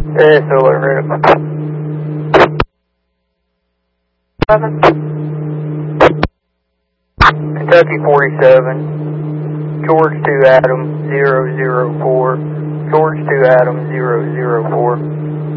Solar Rip. 7. Kentucky 47. George 2 Adam 004. George 2 Adam 004.